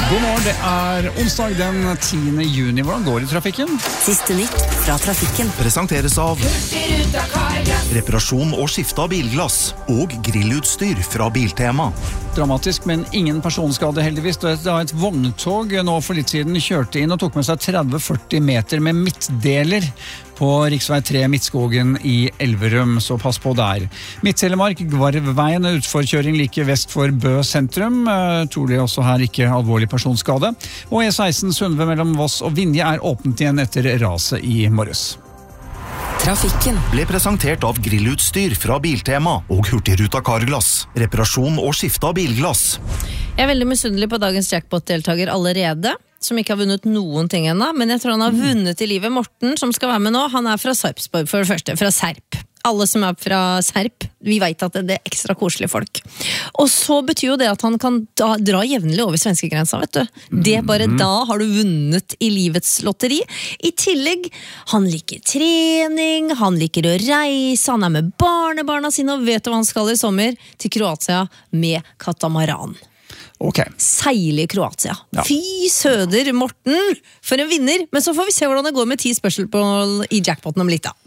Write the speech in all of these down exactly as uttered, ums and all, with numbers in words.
God morgen, det er onsdag den tiende juni. Hvordan går det i trafikken? Siste nytt fra trafikken. Presenteres av reparasjon og skifte av bilglass og grillutstyr fra Biltema. Dramatisk, men ingen personskade heldigvis. Det er et vogntog nå for litt siden kjørte inn og tok med seg tretti til førti meter med midtdeler på riksvei tre Midtskogen i Elverum, så pass på der. Midtelemark, Gvarvveien, utforkjøring like vest for Bø sentrum. Trolig også her ikke alvorlig personskade. Og E seksten Sundve mellom Voss og Vinje er åpent igjen etter raset i morges. Trafikken ble presentert av grillutstyr fra Biltema og Hurtigruta Carglass. Reparasjon og skifte av bilglass. Jeg er veldig misunnelig på dagens jackpot-deltaker allerede, som ikke har vunnet noen ting ennå, men jeg tror han har vunnet i livet. Morten, som skal være med nå, han er fra Sarpsborg, for det første, fra Serp. Alle som er fra Serp, vi vet at det er ekstra koselige folk. Og så betyr jo det at han kan da, dra jevnlig over svenskegrensa, vet du. Det bare da har du vunnet i livets lotteri. I tillegg, han liker trening, han liker å reise, han er med barnebarna sine, og vet du hva han skal i sommer? Til Kroatia med katamaran. Okay. Seile i Kroatia. Ja. Fy søder, Morten, for en vinner. Men så får vi se hvordan det går med ti spørsmål i jackpoten om litt da.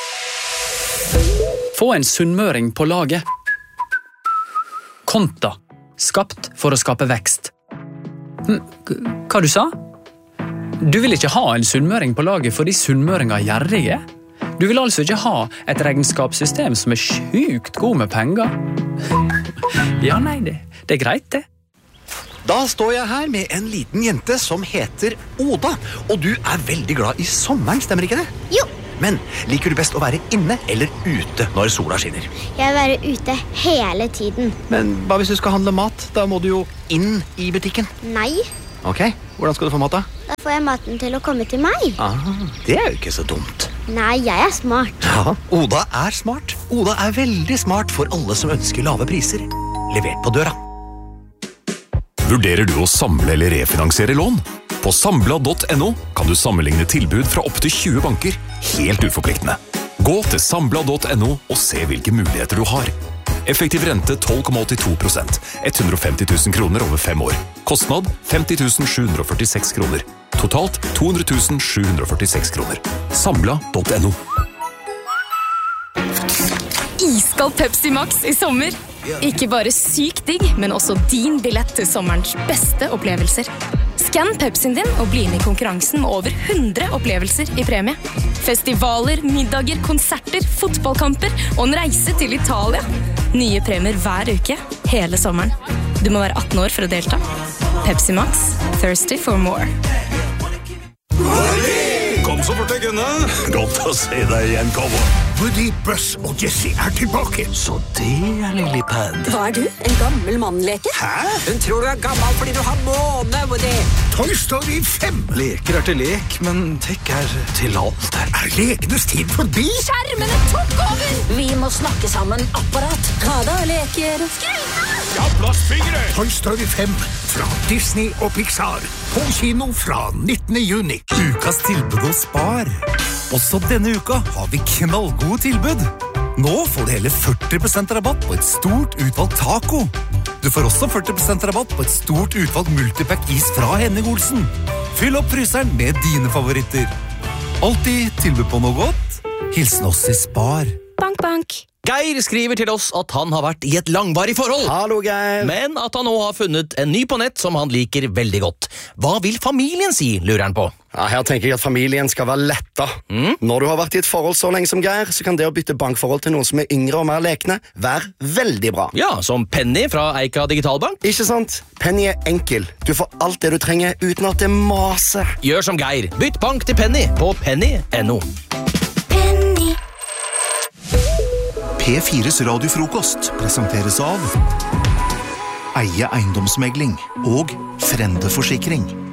Få en sunnmøring på laget. Konta. Skapt for å skape vekst. Hm, hva du sa? Du vil ikke ha en sunnmøring på laget fordi sunnmøringer er gjerrige? Du vil altså ikke ha et regnskapssystem som er sjukt god med penger? Ja, nei, det, det er greit det. Da står jeg her med en liten jente som heter Oda, og du er veldig glad i sommeren, stemmer ikke det? Jo. Men liker du best å være inne eller ute når sola skinner? Jeg vil være ute hele tiden. Men hva hvis du skal handle mat? Da må du jo inn i butikken. Nei. Ok, hvordan skal du få mat da? Da får jeg maten til å komme til meg. Ah, det er jo ikke så dumt. Nei, jeg er smart. Ja, Oda er smart. Oda er veldig smart for alle som ønsker lave priser. Levert på døra. Vurderer du å samle eller refinansiere lån? På Sambla punktum no kan du sammenligne tilbud fra opp til tjue banker, helt uforpliktende. Gå til Sambla punktum no og se hvilke muligheter du har. Effektiv rente tolv komma åttito prosent, hundre og femti tusen kroner over fem år. Kostnad femti tusen sju hundre og førtiseks kroner. Totalt to hundre tusen sju hundre og førtiseks kroner. Sambla punktum no. Iskald Pepsi Max i sommer. Ikke bare sykt digg, men også din billett til sommerens beste opplevelser. Skann Pepsien din og bli med i konkurransen med over hundre opplevelser i premie. Festivaler, middager, konserter, fotballkamper og en reise til Italia. Nye premier hver uke, hele sommeren. Du må være atten år for å delta. Pepsi Max, thirsty for more. Kom så fort jeg kunne. Godt å se deg igjen, cowboy. Woody, Buzz og Jessie er tilbake. Så det er Lillipad. Hva er du? En gammel mannleke? Hæ? Hun tror du er gammel fordi du har måne, Woody. Toy Story fem. Leker er til lek, men tech er til alt. Er lekenes tid forbi? Skjermene tok over! Vi må snakke sammen, apparat. Ha da, leker. Ja, plastfingre! Toy Story fem fra Disney og Pixar. På kino fra nittende juni. Ukas tilbud hos Spar. Også denne uka har vi knallgode tilbud. Nå får du hele førti prosent rabatt på et stort utvalgt taco. Du får også førti prosent rabatt på et stort utvalgt multipack is fra Henning Olsen. Fyll opp fryseren med dine favoritter. Alltid tilbud på noe godt. Hilsen oss i Spar. Bank, bank. Geir skriver til oss at han har vært i et langvarig forhold. Hallo, Geir. Men at han nå har funnet en ny på nett som han liker veldig godt. Hva vil familien si, lurer han på? Ja, her tenker jeg at familien skal være letta. Mm? Når du har vært i et forhold så lenge som Geir, så kan det å bytte bankforhold til noen som er yngre og mer lekne være veldig bra. Ja, som Penny fra Eika Digitalbank. Ikke sant? Penny er enkel. Du får alt det du trenger uten at det maser. Gjør som Geir. Bytt bank til Penny på penny punktum no. P fires radiofrokost presenteres av Eie eiendomsmegling og Frende Forsikring.